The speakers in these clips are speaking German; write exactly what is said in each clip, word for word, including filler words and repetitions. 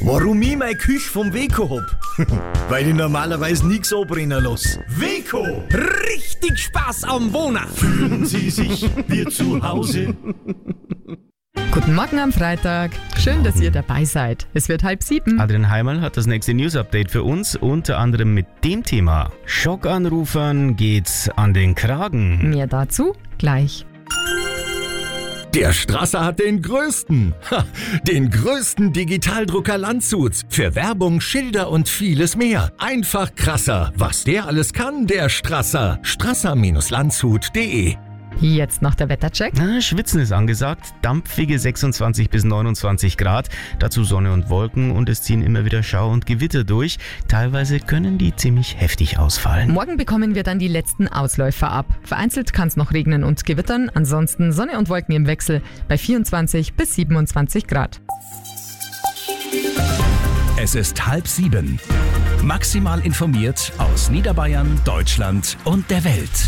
Warum ich meine Küche vom Weco hab? Weil ich normalerweise nichts anbrennen lasse. Weco! Richtig Spaß am Wohnen! Fühlen Sie sich wie zu Hause? Guten Morgen am Freitag. Schön, dass ihr dabei seid. Es wird halb sieben. Adrian Heimerl hat das nächste News-Update für uns, unter anderem mit dem Thema: Schockanrufern geht's an den Kragen. Mehr dazu gleich. Der Strasser hat den größten, ha, den größten Digitaldrucker Landshuts. Für Werbung, Schilder und vieles mehr. Einfach krasser. Was der alles kann, der Strasser. strasser Landshut punkt de. Jetzt noch der Wettercheck. Na, Schwitzen ist angesagt, dampfige sechsundzwanzig bis neunundzwanzig Grad, dazu Sonne und Wolken und es ziehen immer wieder Schauer und Gewitter durch. Teilweise können die ziemlich heftig ausfallen. Morgen bekommen wir dann die letzten Ausläufer ab. Vereinzelt kann es noch regnen und gewittern, ansonsten Sonne und Wolken im Wechsel bei vierundzwanzig bis siebenundzwanzig Grad. Es ist halb sieben. Maximal informiert aus Niederbayern, Deutschland und der Welt.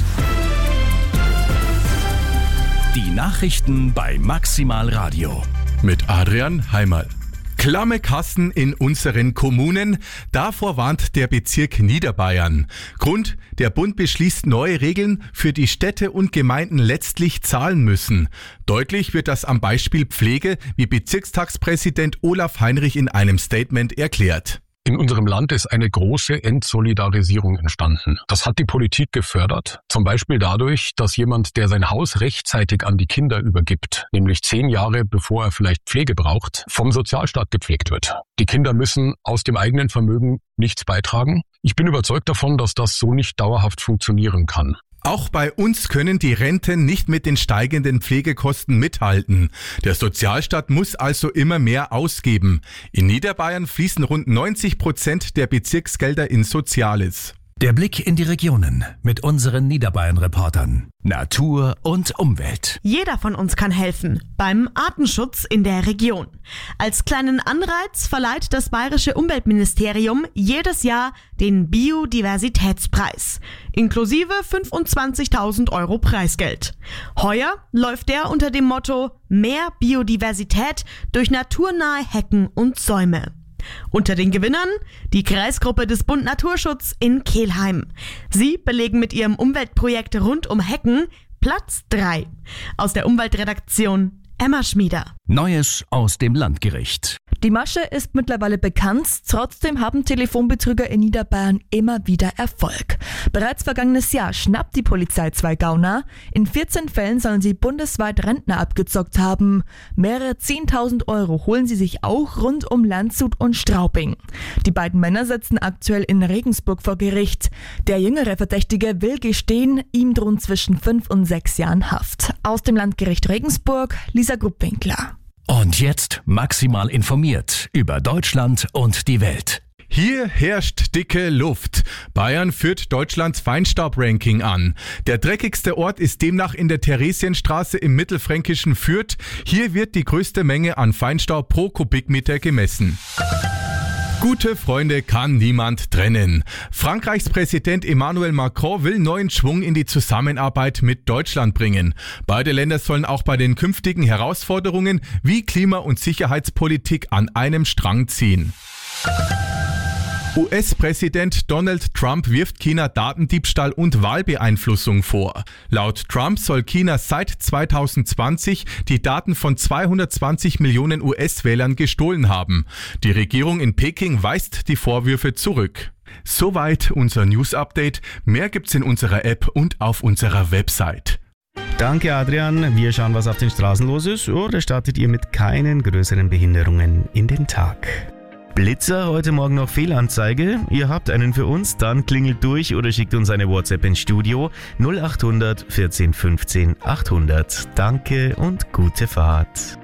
Die Nachrichten bei Maximal Radio. Mit Adrian Heimerl. Klamme Kassen in unseren Kommunen, davor warnt der Bezirk Niederbayern. Grund: Der Bund beschließt neue Regeln, für die Städte und Gemeinden letztlich zahlen müssen. Deutlich wird das am Beispiel Pflege, wie Bezirkstagspräsident Olaf Heinrich in einem Statement erklärt. In unserem Land ist eine große Entsolidarisierung entstanden. Das hat die Politik gefördert. Zum Beispiel dadurch, dass jemand, der sein Haus rechtzeitig an die Kinder übergibt, nämlich zehn Jahre bevor er vielleicht Pflege braucht, vom Sozialstaat gepflegt wird. Die Kinder müssen aus dem eigenen Vermögen nichts beitragen. Ich bin überzeugt davon, dass das so nicht dauerhaft funktionieren kann. Auch bei uns können die Renten nicht mit den steigenden Pflegekosten mithalten. Der Sozialstaat muss also immer mehr ausgeben. In Niederbayern fließen rund neunzig Prozent der Bezirksgelder in Soziales. Der Blick in die Regionen mit unseren Niederbayern-Reportern. Natur und Umwelt. Jeder von uns kann helfen beim Artenschutz in der Region. Als kleinen Anreiz verleiht das Bayerische Umweltministerium jedes Jahr den Biodiversitätspreis, inklusive fünfundzwanzigtausend Euro Preisgeld. Heuer läuft der unter dem Motto Mehr Biodiversität durch naturnahe Hecken und Säume. Unter den Gewinnern die Kreisgruppe des Bund Naturschutz in Kelheim. Sie belegen mit ihrem Umweltprojekt rund um Hecken Platz drei. Aus der Umweltredaktion Emma Schmieder. Neues aus dem Landgericht. Die Masche ist mittlerweile bekannt, trotzdem haben Telefonbetrüger in Niederbayern immer wieder Erfolg. Bereits vergangenes Jahr schnappt die Polizei zwei Gauner. In vierzehn Fällen sollen sie bundesweit Rentner abgezockt haben. Mehrere zehntausend Euro holen sie sich auch rund um Landshut und Straubing. Die beiden Männer sitzen aktuell in Regensburg vor Gericht. Der jüngere Verdächtige will gestehen, ihm drohen zwischen fünf und sechs Jahren Haft. Aus dem Landgericht Regensburg, Lisa Gruppwinkler. Und jetzt maximal informiert über Deutschland und die Welt. Hier herrscht dicke Luft. Bayern führt Deutschlands Feinstaub-Ranking an. Der dreckigste Ort ist demnach in der Theresienstraße im mittelfränkischen Fürth. Hier wird die größte Menge an Feinstaub pro Kubikmeter gemessen. Gute Freunde kann niemand trennen. Frankreichs Präsident Emmanuel Macron will neuen Schwung in die Zusammenarbeit mit Deutschland bringen. Beide Länder sollen auch bei den künftigen Herausforderungen wie Klima- und Sicherheitspolitik an einem Strang ziehen. U S-Präsident Donald Trump wirft China Datendiebstahl und Wahlbeeinflussung vor. Laut Trump soll China seit zweitausendzwanzig die Daten von zweihundertzwanzig Millionen U S-Wählern gestohlen haben. Die Regierung in Peking weist die Vorwürfe zurück. Soweit unser News-Update. Mehr gibt's in unserer App und auf unserer Website. Danke Adrian, wir schauen, was auf den Straßen los ist, oder startet ihr mit keinen größeren Behinderungen in den Tag? Blitzer, heute Morgen noch Fehlanzeige. Ihr habt einen für uns, dann klingelt durch oder schickt uns eine WhatsApp ins Studio null achthundert vierzehn fünfzehn achthundert. Danke und gute Fahrt.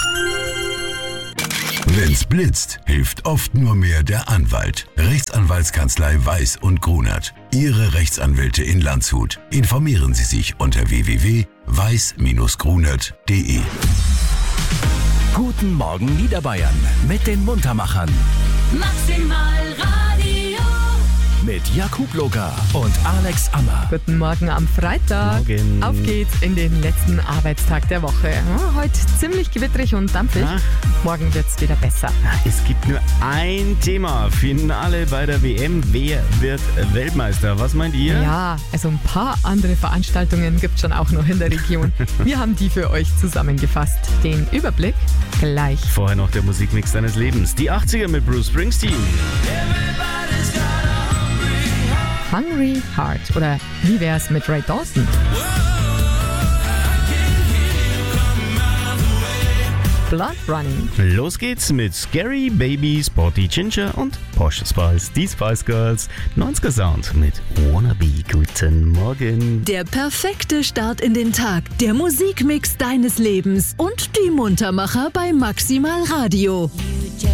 Wenn's blitzt, hilft oft nur mehr der Anwalt. Rechtsanwaltskanzlei Weiß und Grunert. Ihre Rechtsanwälte in Landshut. Informieren Sie sich unter w w w punkt weiß Bindestrich grunert punkt de. Guten Morgen Niederbayern mit den Muntermachern. Maximal Radio. mit Jakub Loga und Alex Ammer. Guten Morgen am Freitag. Morgen. Auf geht's in den letzten Arbeitstag der Woche. Ja, heute ziemlich gewittrig und dampfig. Ja. Morgen wird's wieder besser. Es gibt nur ein Thema. Finale bei der W M. Wer wird Weltmeister? Was meint ihr? Ja, also ein paar andere Veranstaltungen gibt's schon auch noch in der Region. Wir haben die für euch zusammengefasst. Den Überblick gleich. Vorher noch der Musikmix deines Lebens. Die achtziger mit Bruce Springsteen. Hungry Heart. Oder wie wär's mit Ray Dawson? Blood Running. Los geht's mit Scary Baby, Sporty Ginger und Posh Spice. Die Spice Girls. neunziger Sound mit Wannabe. Guten Morgen. Der perfekte Start in den Tag. Der Musikmix deines Lebens und die Muntermacher bei Maximal Radio.